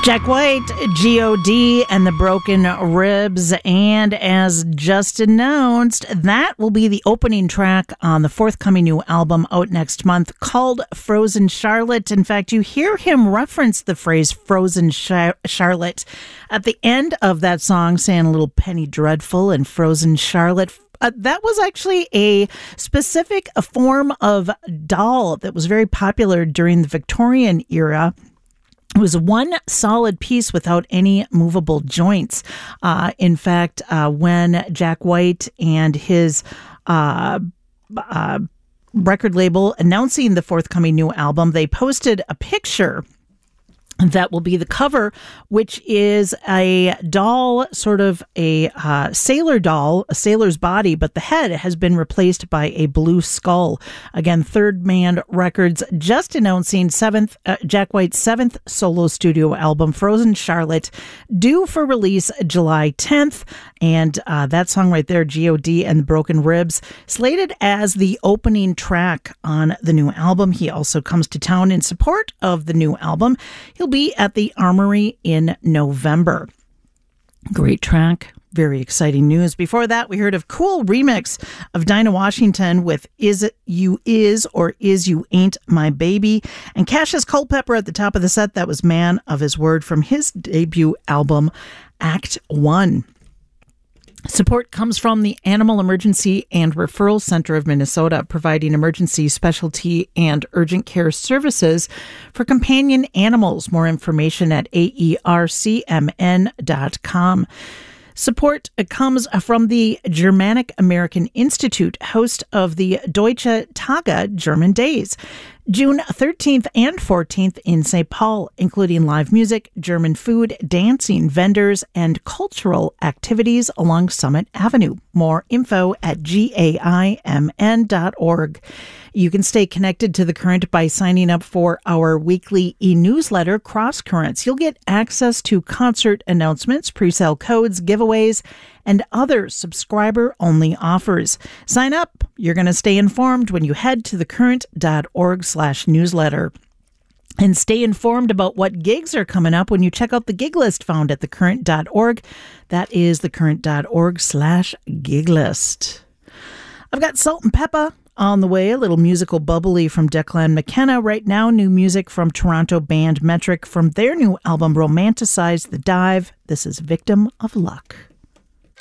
Jack White, G.O.D. and the Broken Ribs. And as just announced, that will be the opening track on the forthcoming new album out next month called Frozen Charlotte. In fact, you hear him reference the phrase Frozen Charlotte at the end of that song, saying a little Penny Dreadful and Frozen Charlotte. That was actually a specific form of doll that was very popular during the Victorian era. It was one solid piece without any movable joints. In fact, when Jack White and his record label announcing the forthcoming new album, they posted a picture that will be the cover, which is a doll, sort of a sailor doll, a sailor's body, but the head has been replaced by a blue skull. Again, Third Man Records just announcing Jack White's seventh solo studio album, Frozen Charlotte, due for release July 10th. And that song right there, G.O.D. and the Broken Ribs, slated as the opening track on the new album. He also comes to town in support of the new album. He'll be at the Armory in November. Great track. Very exciting news. Before that, we heard of cool remix of Dinah Washington with Is It You Is or Is You Ain't My Baby. And Cassius Culpepper at the top of the set. That was Man of His Word from his debut album, Act One. Support comes from the Animal Emergency and Referral Center of Minnesota, providing emergency, specialty, and urgent care services for companion animals. More information at aercmn.com. Support comes from the Germanic American Institute, host of the Deutsche Tage German Days, June 13th and 14th in St. Paul, including live music, German food, dancing, vendors, and cultural activities along Summit Avenue. More info at gaimn.org. You can stay connected to The Current by signing up for our weekly e-newsletter, Cross Currents. You'll get access to concert announcements, pre-sale codes, giveaways, and other subscriber-only offers. Sign up. You're going to stay informed when you head to thecurrent.org/newsletter. And stay informed about what gigs are coming up when you check out the gig list found at thecurrent.org. That is thecurrent.org/gig list. I've got Salt and Pepper on the way, a little musical bubbly from Declan McKenna. Right now, new music from Toronto band Metric from their new album, Romanticize the Dive. This is Victim of Luck.